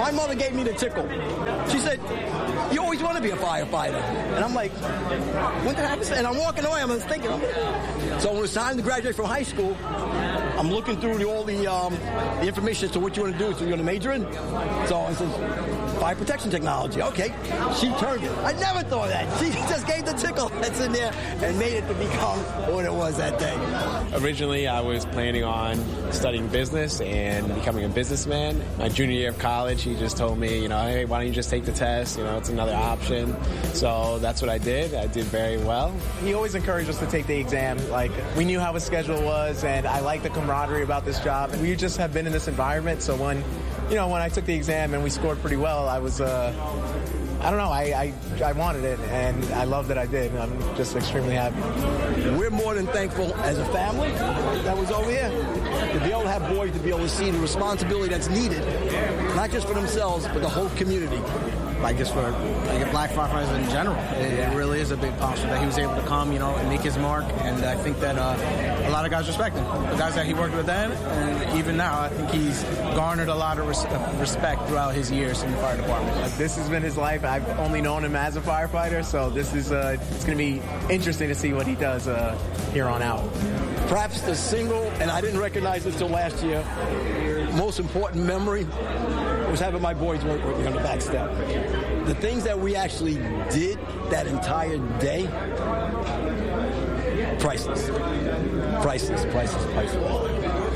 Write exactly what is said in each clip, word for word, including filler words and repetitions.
My mother gave me the tickle. She said, you always want to be a firefighter. And I'm like, when did I happen? And I'm walking away. I'm thinking. So when it's time to graduate from high school, I'm looking through the, all the um, the information as to what you want to do. So you're going to major in? So it says fire protection technology. Okay. She turned it. I never thought of that. She just gave the tickle that's in there and made it to become what it was that day. Originally, I was planning on studying business and becoming a businessman. My junior year of college, he just told me, you know, hey, why don't you just take the test? You know, it's another option. So that's what I did. I did very well. He always encouraged us to take the exam. Like, we knew how his schedule was, and I liked the camaraderie about this job. We just have been in this environment, so when, you know, when I took the exam and we scored pretty well, I was, uh, I don't know, I, I, I wanted it, and I love that I did, and I'm just extremely happy. We're more than thankful as a family that was over here to be able to have boys to be able to see the responsibility that's needed, not just for themselves, but the whole community. Like just for like black firefighters in general, it, it really is a big positive that he was able to come, you know, and make his mark. And I think that uh, a lot of guys respect him. The guys that he worked with then, and even now, I think he's garnered a lot of res- respect throughout his years in the fire department. Like, this has been his life. I've only known him as a firefighter, so this is uh, it's going to be interesting to see what he does uh, here on out. Perhaps the single, and I didn't recognize this till last year, most important memory was having my boys work with me on the back step. The things that we actually did that entire day, priceless. Priceless, priceless, priceless.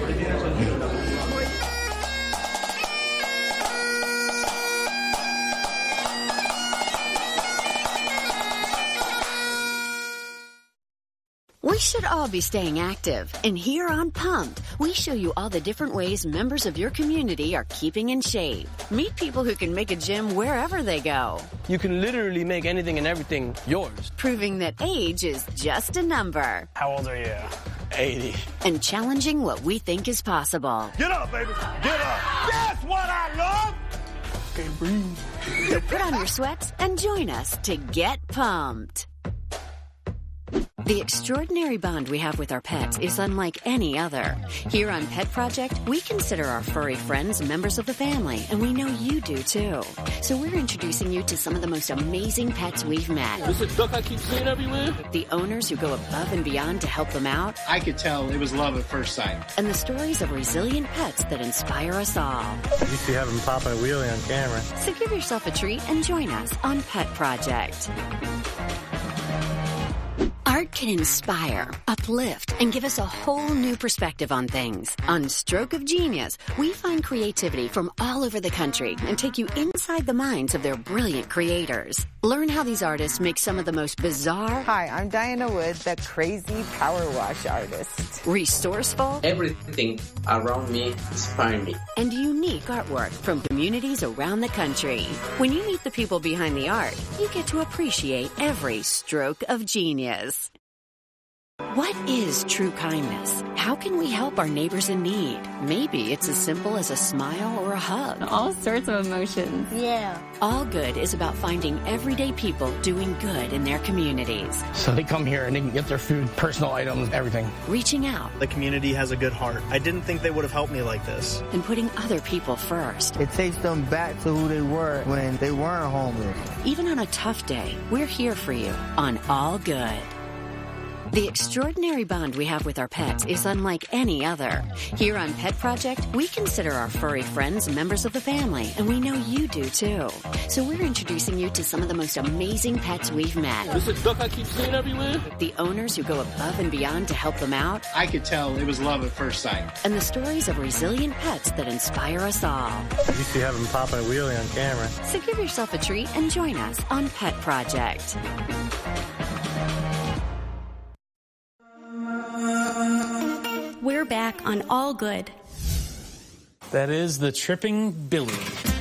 We should all be staying active, and here on Pumped, we show you all the different ways members of your community are keeping in shape. Meet people who can make a gym wherever they go. You can literally make anything and everything yours. Proving that age is just a number. How old are you? eighty. And challenging what we think is possible. Get up, baby. Get up. That's what I love. Okay, breathe. So put on your sweats and join us to get pumped. The extraordinary bond we have with our pets is unlike any other. Here on Pet Project, we consider our furry friends members of the family, and we know you do too. So we're introducing you to some of the most amazing pets we've met. This is a duck I keep seeing everywhere. The owners who go above and beyond to help them out. I could tell it was love at first sight. And the stories of resilient pets that inspire us all. You see having Papa and Wheelie on camera. So give yourself a treat and join us on Pet Project. Art can inspire, uplift, and give us a whole new perspective on things. On Stroke of Genius, we find creativity from all over the country and take you inside the minds of their brilliant creators. Learn how these artists make some of the most bizarre... Hi, I'm Diana Wood, the crazy power wash artist. Resourceful... Everything around me inspires me. And unique artwork from communities around the country. When you meet the people behind the art, you get to appreciate every stroke of genius. What is true kindness? How can we help our neighbors in need? Maybe it's as simple as a smile or a hug. All sorts of emotions. Yeah. All Good is about finding everyday people doing good in their communities. So they come here and they can get their food, personal items, everything. Reaching out. The community has a good heart. I didn't think they would have helped me like this. And putting other people first. It takes them back to who they were when they weren't homeless. Even on a tough day, we're here for you on All Good. The extraordinary bond we have with our pets is unlike any other. Here on Pet Project, we consider our furry friends members of the family, and we know you do too. So we're introducing you to some of the most amazing pets we've met. This is a duck I keep seeing everywhere. The owners who go above and beyond to help them out. I could tell it was love at first sight. And the stories of resilient pets that inspire us all. You see having Papa and Wheelie on camera. So give yourself a treat and join us on Pet Project. We're back on All Good. That is the Tripping Billy.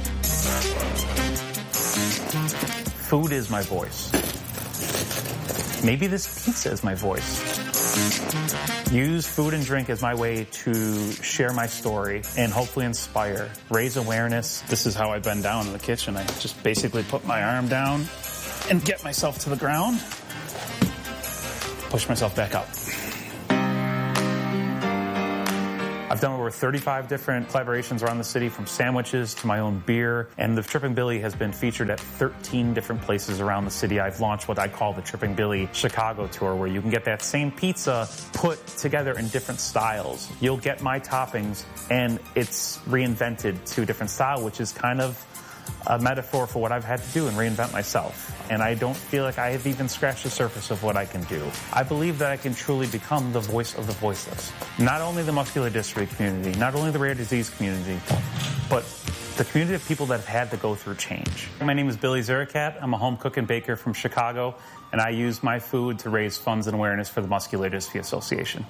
Food is my voice. Maybe this pizza is my voice. Use food and drink as my way to share my story and hopefully inspire, raise awareness. This is how I bend down in the kitchen. I just basically put my arm down and get myself to the ground, push myself back up. I've done over thirty-five different collaborations around the city, from sandwiches to my own beer, and the Tripping Billy has been featured at thirteen different places around the city. I've launched what I call the Tripping Billy Chicago Tour, where you can get that same pizza put together in different styles. You'll get my toppings, and it's reinvented to a different style, which is kind of a metaphor for what I've had to do and reinvent myself. And I don't feel like I have even scratched the surface of what I can do. I believe that I can truly become the voice of the voiceless. Not only the muscular dystrophy community, not only the rare disease community, but the community of people that have had to go through change. My name is Billy Zuricat. I'm a home cook and baker from Chicago, and I use my food to raise funds and awareness for the Muscular Dystrophy Association.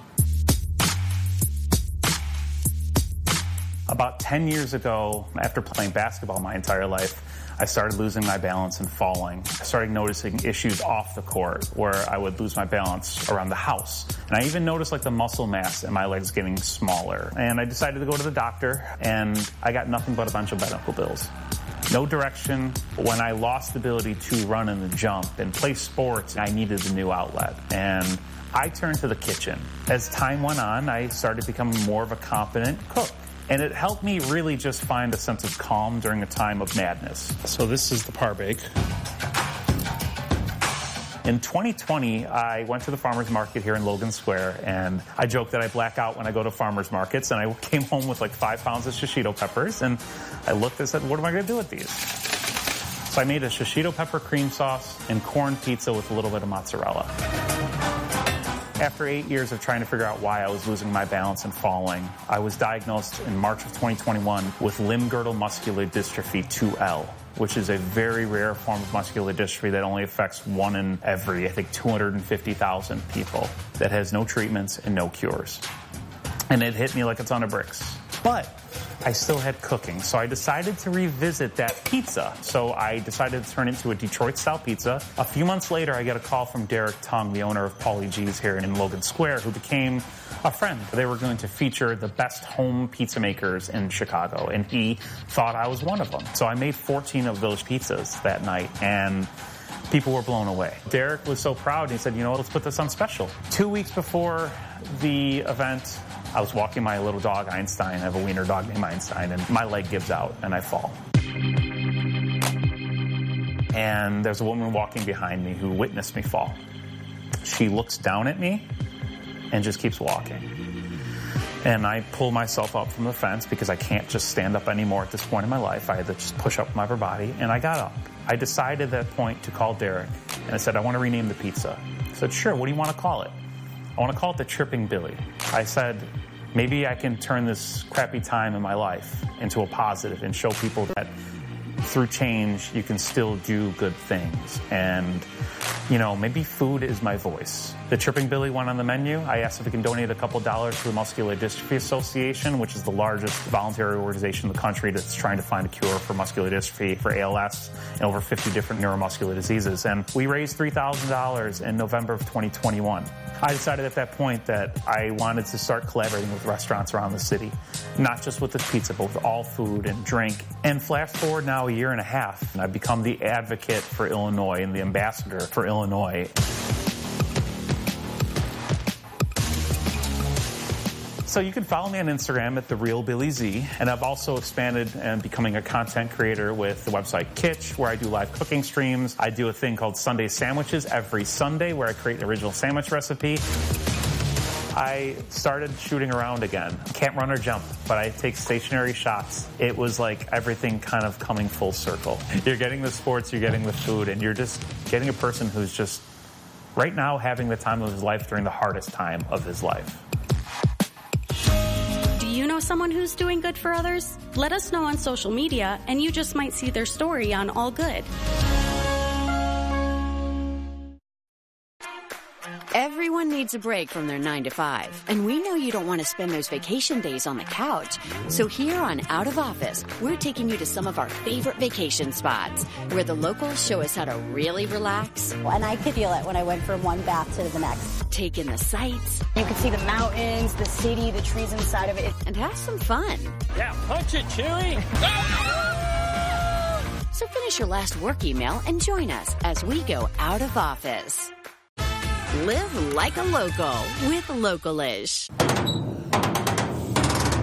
About ten years ago, after playing basketball my entire life, I started losing my balance and falling. I started noticing issues off the court where I would lose my balance around the house. And I even noticed like the muscle mass in my legs getting smaller. And I decided to go to the doctor, and I got nothing but a bunch of medical bills. No direction. When I lost the ability to run and jump and play sports, I needed a new outlet. And I turned to the kitchen. As time went on, I started becoming more of a competent cook. And it helped me really just find a sense of calm during a time of madness. So this is the Parbake. In twenty twenty, I went to the farmer's market here in Logan Square, and I joke that I black out when I go to farmer's markets, and I came home with like five pounds of shishito peppers, and I looked and said, what am I going to do with these? So I made a shishito pepper cream sauce and corn pizza with a little bit of mozzarella. After eight years of trying to figure out why I was losing my balance and falling, I was diagnosed in March of twenty twenty-one with limb-girdle muscular dystrophy two L, which is a very rare form of muscular dystrophy that only affects one in every, I think, two hundred fifty thousand people, that has no treatments and no cures. And it hit me like a ton of bricks. But I still had cooking, so I decided to revisit that pizza. So I decided to turn it into a Detroit-style pizza. A few months later, I get a call from Derek Tung, the owner of Paulie G's here in Logan Square, who became a friend. They were going to feature the best home pizza makers in Chicago, and he thought I was one of them. So I made fourteen of those pizzas that night, and people were blown away. Derek was so proud, he said, you know what, let's put this on special. Two weeks before the event, I was walking my little dog, Einstein. I have a wiener dog named Einstein, and my leg gives out, and I fall. And there's a woman walking behind me who witnessed me fall. She looks down at me and just keeps walking. And I pull myself up from the fence because I can't just stand up anymore at this point in my life. I had to just push up with my upper body, and I got up. I decided at that point to call Derek, and I said, I want to rename the pizza. He said, sure, what do you want to call it? I want to call it the Tripping Billy. I said, maybe I can turn this crappy time in my life into a positive and show people that through change, you can still do good things. And, you know, maybe food is my voice. The Tripping Billy went on the menu. I asked if we can donate a couple dollars to the Muscular Dystrophy Association, which is the largest voluntary organization in the country that's trying to find a cure for muscular dystrophy, for A L S, and over fifty different neuromuscular diseases. And we raised three thousand dollars in November of twenty twenty-one. I decided at that point that I wanted to start collaborating with restaurants around the city, not just with this pizza, but with all food and drink. And flash forward now a year and a half, and I've become the advocate for Illinois and the ambassador for Illinois. So you can follow me on Instagram at The Real Billy Z, and I've also expanded and becoming a content creator with the website Kitsch, where I do live cooking streams. I do a thing called Sunday Sandwiches every Sunday, where I create an original sandwich recipe. I started shooting around again. Can't run or jump, but I take stationary shots. It was like everything kind of coming full circle. You're getting the sports, you're getting the food, and you're just getting a person who's just right now having the time of his life during the hardest time of his life. Do you know someone who's doing good for others? Let us know on social media, and you just might see their story on All Good. Everyone needs a break from their nine to five, and we know you don't want to spend those vacation days on the couch. So here on Out of Office, we're taking you to some of our favorite vacation spots where the locals show us how to really relax. And I could feel it when I went from one bath to the next. Take in the sights. You could see the mountains, the city, the trees inside of it. And have some fun. Yeah, punch it, Chewie! So finish your last work email and join us as we go out of office. Live like a local with Localish.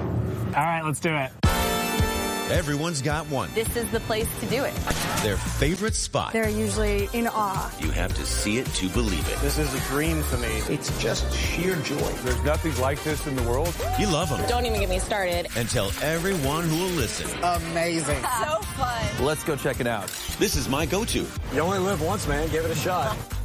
All right, let's do it. Everyone's got one. This is the place to do it. Their favorite spot. They're usually in awe. You have to see it to believe it. This is a dream for me. It's just sheer joy. There's nothing like this in the world. You love them. Don't even get me started. And tell everyone who will listen. Amazing. So fun. Let's go check it out. This is my go-to. You only live once, man. Give it a shot.